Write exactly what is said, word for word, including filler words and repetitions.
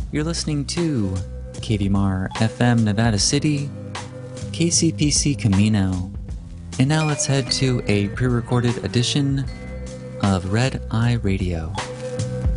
You're listening to K V M A R F M Nevada City, K C P C Camino. And now let's head to a pre-recorded edition of Red Eye Radio.